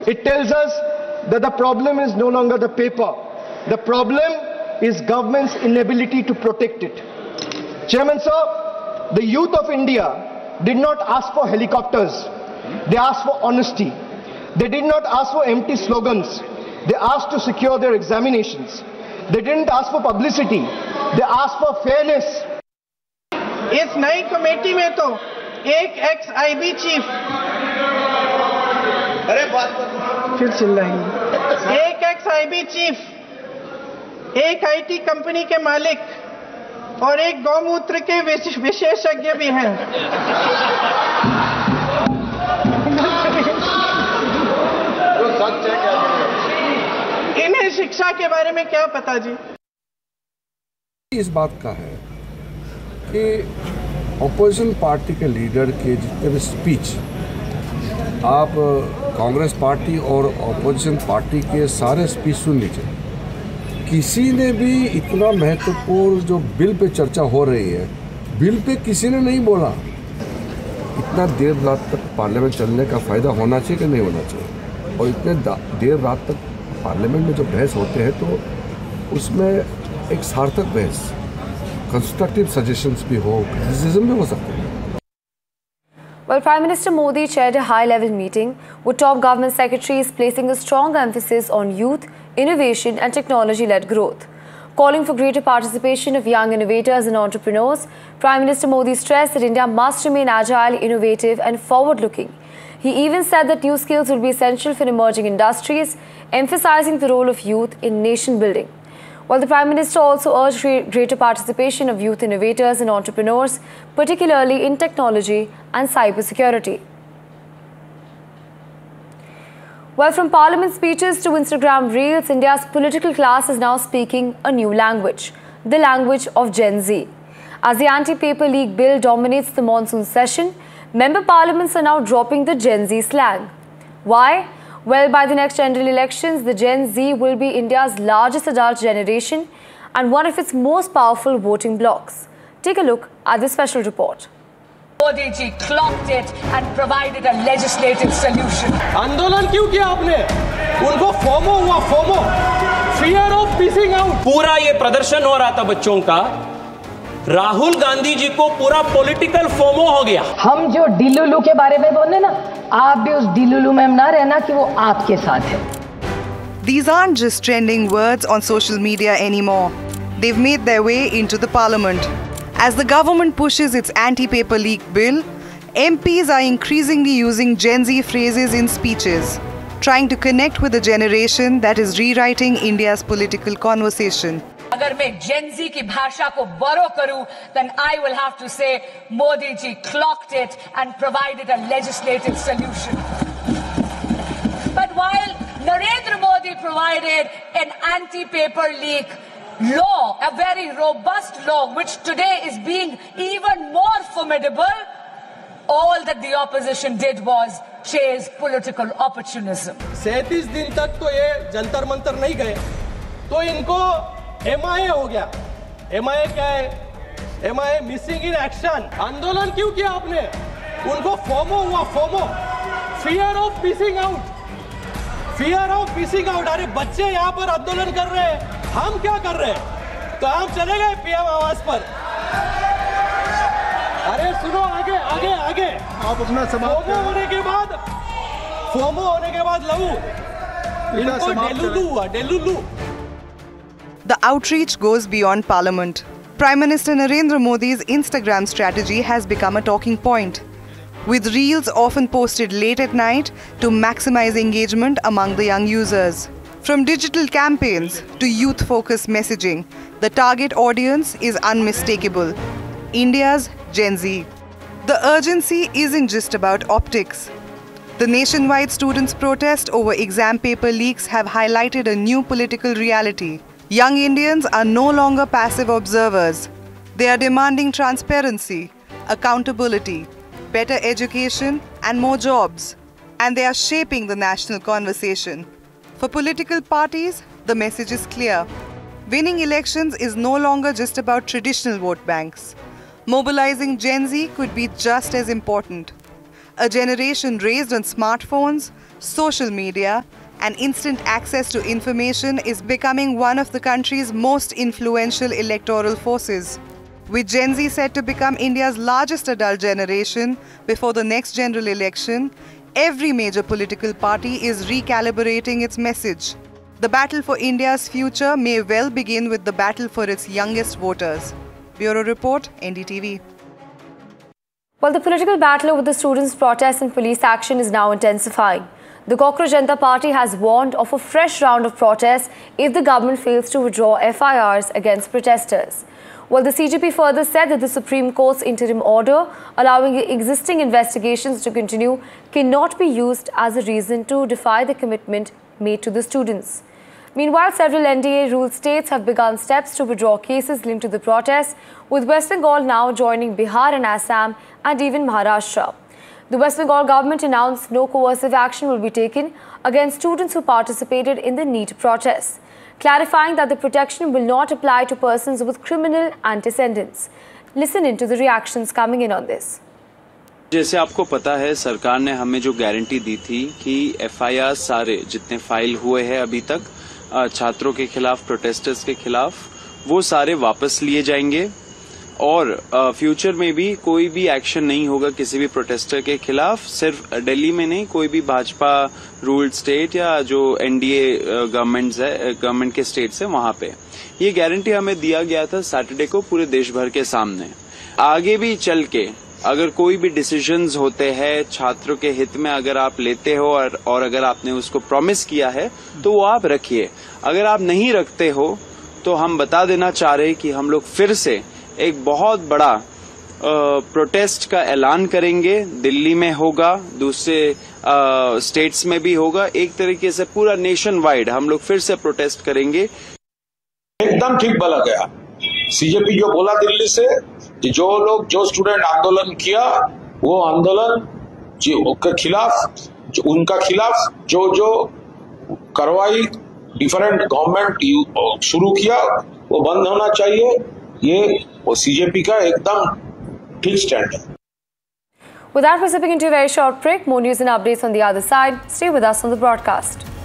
It tells us that the problem is no longer the paper. The problem is government's inability to protect it. Chairman sir, the youth of India did not ask for helicopters. They asked for honesty. They did not ask for empty slogans. They asked to secure their examinations. They didn't ask for publicity. They asked for fairness. इस नई committee में तो एक ex-IB chief फिर चिल्लाएंगे, एक ex-IB chief, एक IT company के मालिक और एक गौमूत्र के विशेषज्ञ भी हैं। इन्हें शिक्षा के बारे में क्या पता जी? इस बात का है कि ऑपोजिशन पार्टी के लीडर के जितने भी स्पीच आप कांग्रेस पार्टी और ऑपोजिशन पार्टी के सारे स्पीच सुन लीजिए, किसी ने भी इतना महत्वपूर्ण जो बिल पे चर्चा हो रही है, बिल पे किसी ने नहीं बोला। इतना देर रात तक पार्लियामेंट चलने का फ़ायदा होना चाहिए कि नहीं होना चाहिए? और इतने देर रात तक पार्लियामेंट में जो बहस होते हैं तो उसमें एक सार्थक बहस, कंस्ट्रक्टिव सजेशंस भी हो, क्रिटिसिज्म भी हो सकते हैं। Well, Prime Minister Modi chaired a high-level meeting with top government secretaries placing a strong emphasis on youth, innovation and technology-led growth. Calling for greater participation of young innovators and entrepreneurs, Prime Minister Modi stressed that India must remain agile, innovative and forward-looking. He even said that new skills will be essential for emerging industries, emphasizing the role of youth in nation building. While the Prime Minister also urged greater participation of youth innovators and entrepreneurs, particularly in technology and cybersecurity. Well, from Parliament speeches to Instagram Reels, India's political class is now speaking a new language, the language of Gen Z. As the anti-paper leak bill dominates the monsoon session, member parliaments are now dropping the Gen Z slang. Why? Well, by the next general elections, the Gen Z will be India's largest adult generation and one of its most powerful voting blocs. Take a look at this special report. Modi ji clocked it and provided a legislative solution. आंदोलन क्यों किया आपने? उनको FOMO हुआ, FOMO, fear of missing out. पूरा ये प्रदर्शन हो रहा था बच्चों का, राहुल गांधी जी को पूरा पॉलिटिकल फोमो हो गया। हम जो डिलुलू के बारे में बोल रहे ना, आप भी उस डिलुलू में ना रहना कि वो आपके साथ है। These aren't just trending words on social media anymore. They've made their way into the parliament. As the government pushes its anti-paper leak bill, MPs are increasingly using Gen Z phrases in speeches, trying to connect with a generation that is rewriting India's political conversation. अगर मैं Gen Z की भाषा को borrow करूं, then I will have to say Modi ji clocked it and provided a legislative solution. But while Narendra Modi provided an anti-paper leak law, a very robust law, which today is being even more formidable, all that the opposition did was chase political opportunism. 37 दिन तक तो ये जंतर मंतर नहीं गए, तो इनको MIA हो गया। MIA क्या है? MIA missing in action. आंदोलन क्यों किया आपने? उनको फोमो हुआ, FOMO, fear of missing out, fear of missing out. अरे बच्चे यहाँ पर आंदोलन कर रहे हैं, हम क्या कर रहे हैं? तो हम चले गए PM आवास पर। अरे सुनो, आगे आगे आगे, आप अपना समाप्त फोमो होने के बाद लहू, इनको डेलुलू हुआ, डेलुलू। The outreach goes beyond Parliament. Prime Minister Narendra Modi's Instagram strategy has become a talking point, with reels often posted late at night to maximize engagement among the young users. From digital campaigns to youth-focused messaging, the target audience is unmistakable: India's Gen Z. The urgency isn't just about optics. The nationwide students' protest over exam paper leaks have highlighted a new political reality. Young Indians are no longer passive observers. They are demanding transparency, accountability, better education and more jobs. And they are shaping the national conversation. For political parties, the message is clear. Winning elections is no longer just about traditional vote banks. Mobilizing Gen Z could be just as important. A generation raised on smartphones, social media, and instant access to information is becoming one of the country's most influential electoral forces. With Gen Z set to become India's largest adult generation before the next general election, every major political party is recalibrating its message. The battle for India's future may well begin with the battle for its youngest voters. Bureau Report, NDTV. Well, the political battle over the students' protests and police action is now intensifying. The Cockroach Janata Party has warned of a fresh round of protests if the government fails to withdraw FIRs against protesters. Well, the CJP further said that the Supreme Court's interim order allowing existing investigations to continue cannot be used as a reason to defy the commitment made to the students. Meanwhile, several NDA-ruled states have begun steps to withdraw cases linked to the protests, with West Bengal now joining Bihar and Assam and even Maharashtra. The West Bengal government announced no coercive action will be taken against students who participated in the NEET protests, clarifying that the protection will not apply to persons with criminal antecedents. Listen into the reactions coming in on this. जैसे आपको पता है, सरकार ने हमें जो guarantee दी थी कि FIR सारे जितने फाइल हुए हैं अभी तक छात्रों के खिलाफ, प्रोटेस्टर्स के खिलाफ, वो सारे वापस लिए जाएंगे और फ्यूचर में भी कोई भी एक्शन नहीं होगा किसी भी प्रोटेस्टर के खिलाफ। सिर्फ दिल्ली में नहीं, कोई भी भाजपा रूल्ड स्टेट या जो NDA गवर्नमेंट के स्टेट्स है वहां पे ये गारंटी हमें दिया गया था सैटरडे को पूरे देश भर के सामने। आगे भी चल के अगर कोई भी डिसीजंस होते हैं छात्रों के हित में अगर आप लेते हो और अगर आपने उसको प्रॉमिस किया है तो वो आप रखिए। अगर आप नहीं रखते हो तो हम बता देना चाह रहे हैं कि हम लोग फिर से एक बहुत बड़ा प्रोटेस्ट का ऐलान करेंगे। दिल्ली में होगा, दूसरे स्टेट्स में भी होगा, एक तरीके से पूरा नेशन वाइड हम लोग फिर से प्रोटेस्ट करेंगे। एकदम ठीक बोला गया। CJP जो बोला दिल्ली से कि जो स्टूडेंट आंदोलन किया वो आंदोलन के खिलाफ उनका खिलाफ जो कार्रवाई डिफरेंट गवर्नमेंट शुरू किया वो बंद होना चाहिए। ये वो CJP का एकदम ठीक स्टैंड है। With that, we're stepping into a very short break. More news and updates on the other side. Stay with us on the broadcast.